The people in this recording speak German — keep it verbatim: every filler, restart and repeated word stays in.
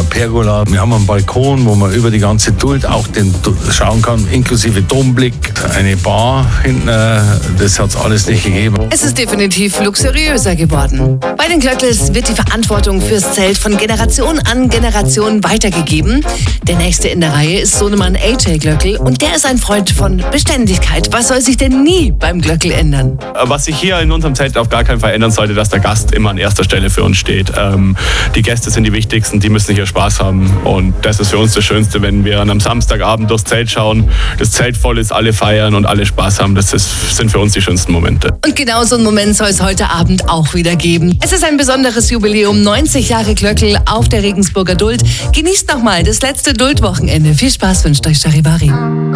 eine Pergola, wir haben einen Balkon, wo man über die ganze Duld auch den schauen kann, inklusive Domblick, eine Bar hinten, äh, das hat es alles nicht gegeben. Es ist definitiv luxuriöser geworden. Bei den Glöckels wird die Verantwortung fürs Zelt von Generation an Generation weitergegeben. Der nächste in der Reihe ist Sohnemann A J Glöckel und der ist ein Freund von Beständigkeit. Was soll sich denn nie beim Glöckel ändern? Was sich hier in unserem Zelt auf gar keinen Fall ändern sollte, dass der Gast immer an erster Stelle für uns steht. Ähm, die Gäste sind die wichtigsten, die müssen hier Spaß haben und das ist für uns das Schönste, wenn wir an einem Samstagabend durchs Zelt schauen, das Zelt voll ist, alle feiern und alle Spaß haben. Das ist, sind für uns die schönsten Momente. Und genau so einen Moment soll es heute Abend auch wieder geben. Es ist ein besonderes Jubiläum, neunzig Jahre Glöckel auf der Regensburger Duld. Genießt nochmal das letzte Duldwochenende. Viel Spaß wünscht euch Charivari.